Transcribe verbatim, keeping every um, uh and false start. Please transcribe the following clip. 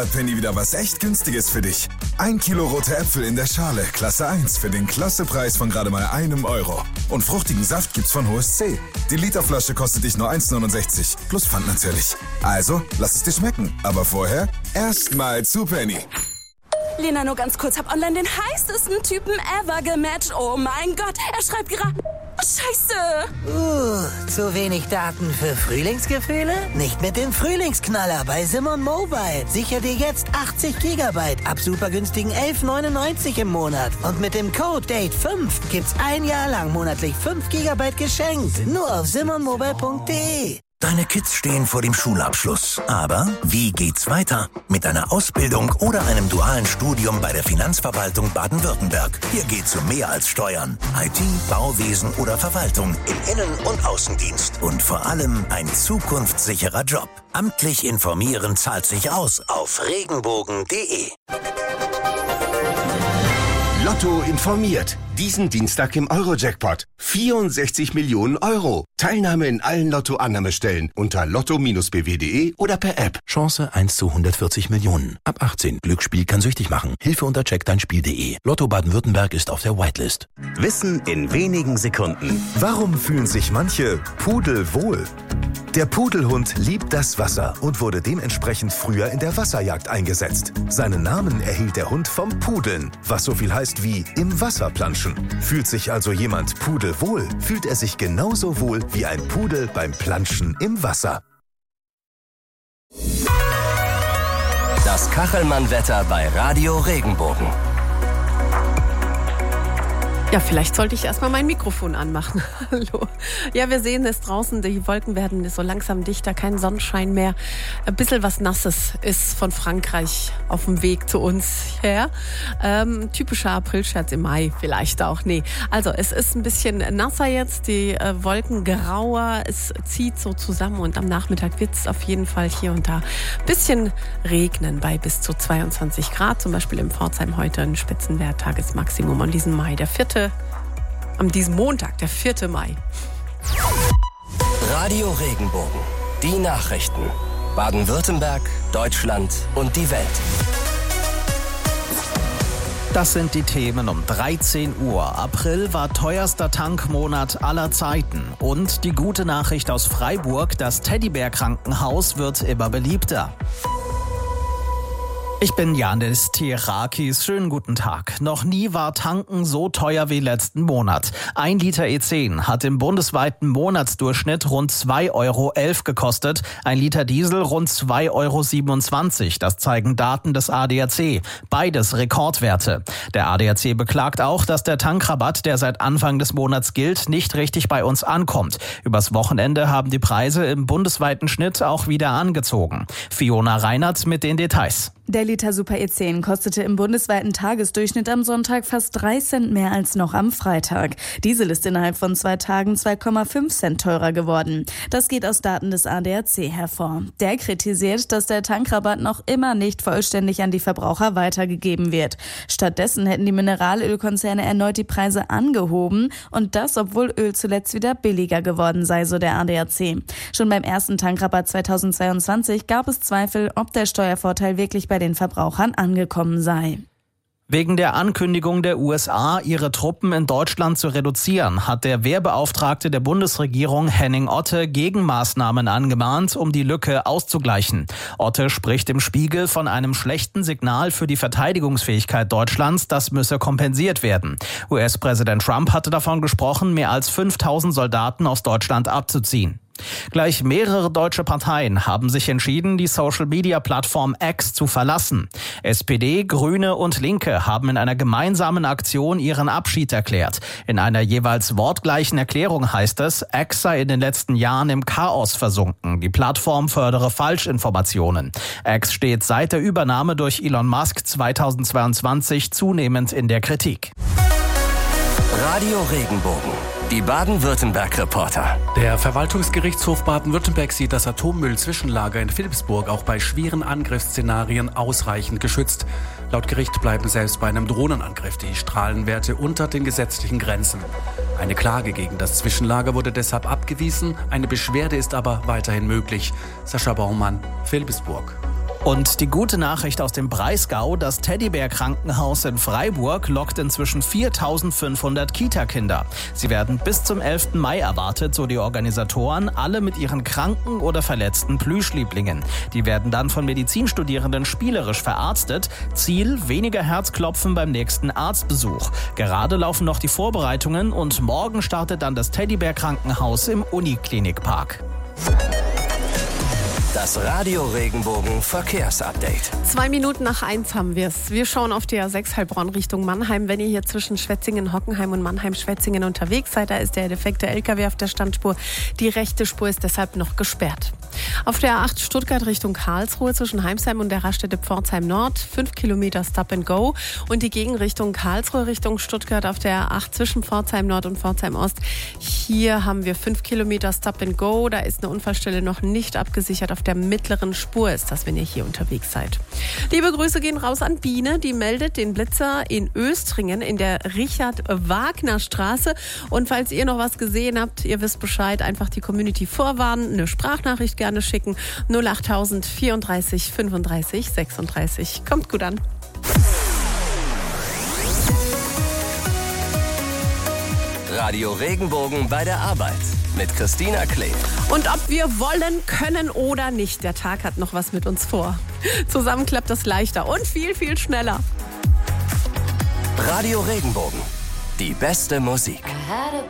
Hat Penny wieder was echt Günstiges für dich. Ein Kilo rote Äpfel in der Schale, Klasse eins, für den Klassepreis von gerade mal einem Euro. Und fruchtigen Saft gibt's von H S C. Die Literflasche kostet dich nur eins neunundsechzig, plus Pfand natürlich. Also, lass es dir schmecken. Aber vorher erstmal zu Penny. Lena, nur ganz kurz, hab online den heißesten Typen ever gematcht. Oh mein Gott, er schreibt gerade... Oh, Scheiße! Uh, zu wenig Daten für Frühlingsgefühle? Nicht mit dem Frühlingsknaller bei Simon Mobile. Sicher dir jetzt achtzig Gigabyte ab super günstigen elf neunundneunzig im Monat. Und mit dem Code Date fünf gibt's ein Jahr lang monatlich fünf Gigabyte geschenkt. Nur auf simon mobile punkt de. Deine Kids stehen vor dem Schulabschluss. Aber wie geht's weiter? Mit einer Ausbildung oder einem dualen Studium bei der Finanzverwaltung Baden-Württemberg. Hier geht's um mehr als Steuern. I T, Bauwesen oder Verwaltung im Innen- und Außendienst. Und vor allem ein zukunftssicherer Job. Amtlich informieren zahlt sich aus auf regenbogen punkt de. Lotto informiert. Diesen Dienstag im Euro-Jackpot. vierundsechzig Millionen Euro. Teilnahme in allen Lotto-Annahmestellen unter lotto Bindestrich b w punkt de oder per App. Chance eins zu hundertvierzig Millionen. Ab achtzehn. Glücksspiel kann süchtig machen. Hilfe unter check dein spiel punkt de. Lotto Baden-Württemberg ist auf der Whitelist. Wissen in wenigen Sekunden. Warum fühlen sich manche Pudel wohl? Der Pudelhund liebt das Wasser und wurde dementsprechend früher in der Wasserjagd eingesetzt. Seinen Namen erhielt der Hund vom Pudeln, was so viel heißt wie im Wasser planschen. Fühlt sich also jemand pudelwohl, fühlt er sich genauso wohl wie ein Pudel beim Planschen im Wasser. Das Kachelmann-Wetter bei Radio Regenbogen. Ja, vielleicht sollte ich erstmal mein Mikrofon anmachen. Hallo. Ja, wir sehen es draußen, die Wolken werden so langsam dichter, kein Sonnenschein mehr. Ein bisschen was Nasses ist von Frankreich auf dem Weg zu uns her. Ähm, typischer Aprilscherz im Mai vielleicht auch. Nee, also es ist ein bisschen nasser jetzt, die äh, Wolken grauer, es zieht so zusammen und am Nachmittag wird es auf jeden Fall hier und da ein bisschen regnen bei bis zu zweiundzwanzig Grad. Zum Beispiel im Pforzheim heute ein Spitzenwert, Tagesmaximum an diesem Mai, der vierte Am diesem Montag, der vierte Mai. Radio Regenbogen. Die Nachrichten. Baden-Württemberg, Deutschland und die Welt. Das sind die Themen um dreizehn Uhr. April war teuerster Tankmonat aller Zeiten. Und die gute Nachricht aus Freiburg, das Teddybär-Krankenhaus wird immer beliebter. Ich bin Janis Tierakis. Schönen guten Tag. Noch nie war Tanken so teuer wie letzten Monat. Ein Liter E zehn hat im bundesweiten Monatsdurchschnitt rund zwei Euro elf gekostet. Ein Liter Diesel rund zwei Euro siebenundzwanzig. Das zeigen Daten des A D A C. Beides Rekordwerte. Der A D A C beklagt auch, dass der Tankrabatt, der seit Anfang des Monats gilt, nicht richtig bei uns ankommt. Übers Wochenende haben die Preise im bundesweiten Schnitt auch wieder angezogen. Fiona Reinert mit den Details. Der Liter Super E zehn kostete im bundesweiten Tagesdurchschnitt am Sonntag fast drei Cent mehr als noch am Freitag. Diesel ist innerhalb von zwei Tagen zwei Komma fünf Cent teurer geworden. Das geht aus Daten des A D A C hervor. Der kritisiert, dass der Tankrabatt noch immer nicht vollständig an die Verbraucher weitergegeben wird. Stattdessen hätten die Mineralölkonzerne erneut die Preise angehoben und das, obwohl Öl zuletzt wieder billiger geworden sei, so der A D A C. Schon beim ersten Tankrabatt zweitausendzweiundzwanzig gab es Zweifel, ob der Steuervorteil wirklich bei den Verbrauchern angekommen sei. Wegen der Ankündigung der U S A, ihre Truppen in Deutschland zu reduzieren, hat der Wehrbeauftragte der Bundesregierung Henning Otte Gegenmaßnahmen angemahnt, um die Lücke auszugleichen. Otte spricht im Spiegel von einem schlechten Signal für die Verteidigungsfähigkeit Deutschlands, das müsse kompensiert werden. U S-Präsident Trump hatte davon gesprochen, mehr als fünftausend Soldaten aus Deutschland abzuziehen. Gleich mehrere deutsche Parteien haben sich entschieden, die Social-Media-Plattform X zu verlassen. S P D, Grüne und Linke haben in einer gemeinsamen Aktion ihren Abschied erklärt. In einer jeweils wortgleichen Erklärung heißt es, X sei in den letzten Jahren im Chaos versunken. Die Plattform fördere Falschinformationen. X steht seit der Übernahme durch Elon Musk zweitausendzweiundzwanzig zunehmend in der Kritik. Radio Regenbogen. Die Baden-Württemberg-Reporter. Der Verwaltungsgerichtshof Baden-Württemberg sieht das Atommüllzwischenlager in Philippsburg auch bei schweren Angriffsszenarien ausreichend geschützt. Laut Gericht bleiben selbst bei einem Drohnenangriff die Strahlenwerte unter den gesetzlichen Grenzen. Eine Klage gegen das Zwischenlager wurde deshalb abgewiesen, eine Beschwerde ist aber weiterhin möglich. Sascha Baumann, Philippsburg. Und die gute Nachricht aus dem Breisgau, das Teddybär-Krankenhaus in Freiburg lockt inzwischen viertausendfünfhundert Kita-Kinder. Sie werden bis zum elften Mai erwartet, so die Organisatoren, alle mit ihren kranken oder verletzten Plüschlieblingen. Die werden dann von Medizinstudierenden spielerisch verarztet. Ziel, weniger Herzklopfen beim nächsten Arztbesuch. Gerade laufen noch die Vorbereitungen und morgen startet dann das Teddybär-Krankenhaus im Uniklinikpark. Das Radio Regenbogen Verkehrsupdate. Zwei Minuten nach eins haben wir es. Wir schauen auf die A sechs Heilbronn Richtung Mannheim. Wenn ihr hier zwischen Schwetzingen, Hockenheim und Mannheim-Schwetzingen unterwegs seid, da ist der defekte L K W auf der Standspur. Die rechte Spur ist deshalb noch gesperrt. Auf der A acht Stuttgart Richtung Karlsruhe zwischen Heimsheim und der Raststätte Pforzheim Nord, fünf Kilometer Stop and Go. Und die Gegenrichtung Karlsruhe Richtung Stuttgart auf der A acht zwischen Pforzheim Nord und Pforzheim Ost. Hier haben wir fünf Kilometer Stop and Go. Da ist eine Unfallstelle noch nicht abgesichert. Auf der mittleren Spur ist das, wenn ihr hier unterwegs seid. Liebe Grüße gehen raus an Biene. Die meldet den Blitzer in Östringen in der Richard-Wagner-Straße. Und falls ihr noch was gesehen habt, ihr wisst Bescheid, einfach die Community vorwarnen, eine Sprachnachricht gerne schicken. null achttausend vierunddreißig fünfunddreißig sechsunddreißig. Kommt gut an. Radio Regenbogen bei der Arbeit mit Christina Klee. Und ob wir wollen, können oder nicht, der Tag hat noch was mit uns vor. Zusammen klappt das leichter und viel, viel schneller. Radio Regenbogen. Die beste Musik. I had a